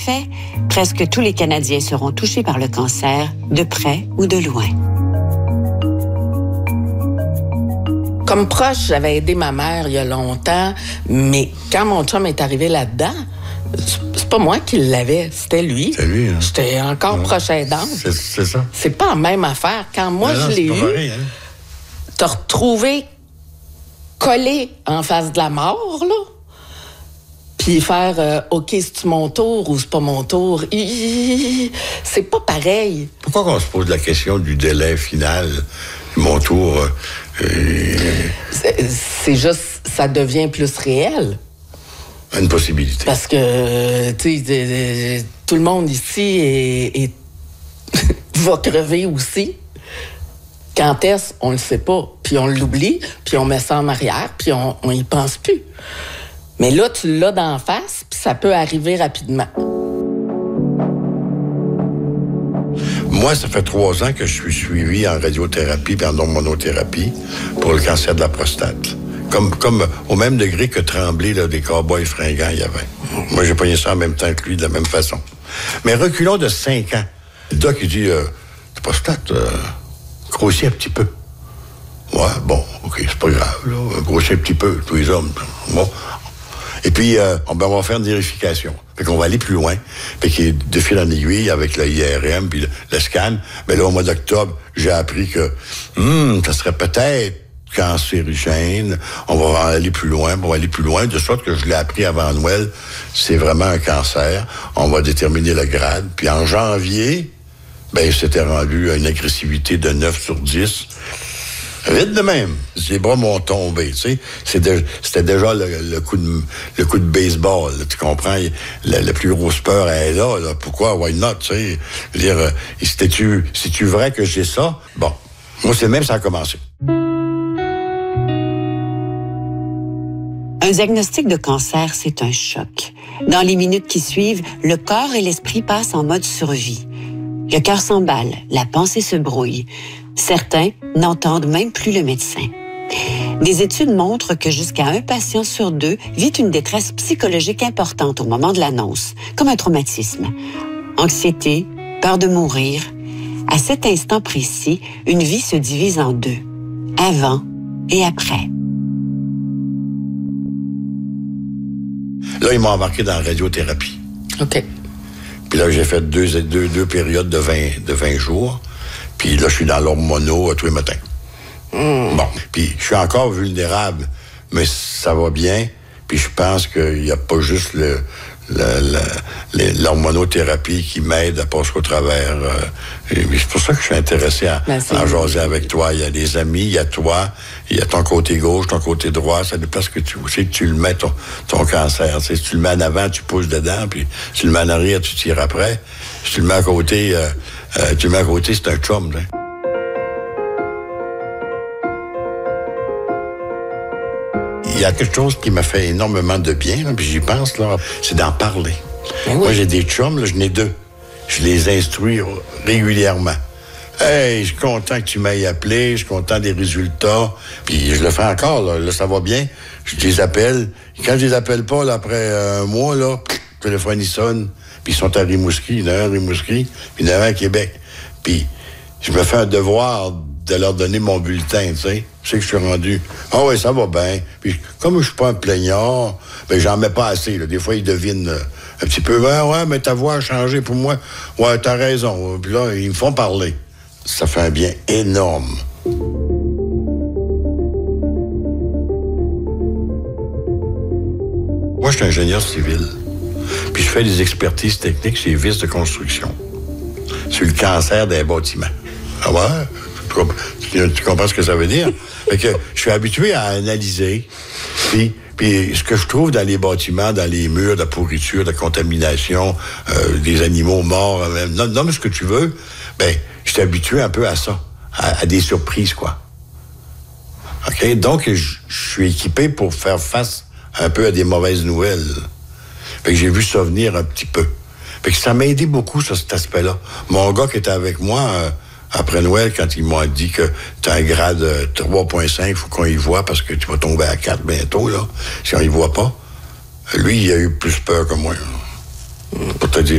fait, presque tous les Canadiens seront touchés par le cancer, de près ou de loin. Comme proche, j'avais aidé ma mère il y a longtemps, mais quand mon chum est arrivé là-dedans, c'est pas moi qui l'avais, c'était lui. C'est lui, hein? J'étais encore proche aidante. C'est ça. C'est pas la même affaire. Quand moi, je l'ai eu, pareil, hein? te retrouver collé en face de la mort, là, puis faire « OK, c'est-tu mon tour ou c'est pas mon tour? » C'est pas pareil. Pourquoi on se pose la question du délai final, mon tour? C'est juste, ça devient plus réel. Une possibilité. Parce que, tu sais, tout le monde ici va crever aussi. Quand est-ce, on le sait pas. Puis on l'oublie, puis on met ça en arrière, puis on y pense plus. Mais là, tu l'as d'en face, puis ça peut arriver rapidement. Moi, ça fait 3 ans que je suis suivi en radiothérapie et en hormonothérapie pour le cancer de la prostate. Comme au même degré que Tremblay, là, des cow-boys fringants, il y avait. Moi, j'ai pogné ça en même temps que lui, de la même façon. Mais reculons de 5 ans. Le doc, il dit, la prostate, grossit un petit peu. Ouais, bon, OK, c'est pas grave, là. Grossit un petit peu, tous les hommes. Bon. Et puis, on va faire une vérification. Fait qu'on va aller plus loin. Fait qu'il de fil en aiguille avec le IRM puis le scan. Mais là, au mois d'octobre, j'ai appris que ça serait peut-être cancérigène. On va aller plus loin. On va aller plus loin. De sorte que je l'ai appris avant Noël. C'est vraiment un cancer. On va déterminer le grade. Puis en janvier, c'était rendu à une agressivité de 9 sur 10. Vite de même. Les bras m'ont tombé, tu sais. C'était déjà le coup de baseball, là, tu comprends? La plus grosse peur est là. Pourquoi? Why not, tu sais? Je veux dire, c'est-tu vrai que j'ai ça? Bon. Moi, c'est même ça a commencé. Un diagnostic de cancer, c'est un choc. Dans les minutes qui suivent, le corps et l'esprit passent en mode survie. Le cœur s'emballe, la pensée se brouille. Certains n'entendent même plus le médecin. Des études montrent que jusqu'à 1 patient sur 2 vit une détresse psychologique importante au moment de l'annonce, comme un traumatisme. Anxiété, peur de mourir. À cet instant précis, une vie se divise en 2, avant et après. Là, ils m'ont embarqué dans la radiothérapie. OK. Puis là, j'ai fait deux périodes de 20 jours. Puis là, je suis dans l'hormono tous les matins. Bon, puis je suis encore vulnérable, mais ça va bien. Puis je pense qu'il n'y a pas juste l'hormonothérapie qui m'aide à passer au travers. C'est pour ça que je suis intéressé à jaser avec toi. Il y a des amis, il y a toi, il y a ton côté gauche, ton côté droit. Ça dépend ce que tu sais que tu le mets, ton cancer. Si tu le mets en avant, tu pousses dedans, puis si tu le mets en arrière, tu tires après. Si tu le mets à côté, c'est un chum. Hein. Il y a quelque chose qui m'a fait énormément de bien, là, puis j'y pense, là, c'est d'en parler. Oui. Moi, j'ai des chums, là, j'en ai 2. Je les instruis régulièrement. Hey, je suis content que tu m'aies appelé, je suis content des résultats. Puis je le fais encore, là, ça va bien. Je les appelle. Quand je les appelle pas, là, après un mois, là, le téléphone, il sonne. Puis ils sont à Rimouski. Il y en a un à Rimouski, puis il y en a un à Québec. Puis je me fais un devoir de leur donner mon bulletin, tu sais. Je sais que je suis rendu. Ah oui, ça va bien. Puis comme je suis pas un plaignard, j'en mets pas assez. Là. Des fois, ils devinent un petit peu. Ouais, mais ta voix a changé pour moi. Ouais, t'as raison. Puis là, ils me font parler. Ça fait un bien énorme. Moi, je suis ingénieur civil. Puis je fais des expertises techniques sur les vis de construction. Sur le cancer des bâtiments. Ah ouais? Tu comprends ce que ça veut dire? Fait que je suis habitué à analyser. Puis ce que je trouve dans les bâtiments, dans les murs, de la pourriture, de la contamination, des animaux morts, nomme ce que tu veux, je suis habitué un peu à ça, à des surprises, quoi. OK? Donc, je suis équipé pour faire face un peu à des mauvaises nouvelles. Fait que j'ai vu ça venir un petit peu. Fait que ça m'a aidé beaucoup sur cet aspect-là. Mon gars qui était avec moi après Noël, quand ils m'ont dit que tu as un grade 3.5, il faut qu'on y voit parce que tu vas tomber à 4 bientôt, là. Si on y voit pas, lui, il a eu plus peur que moi. Pour te dire.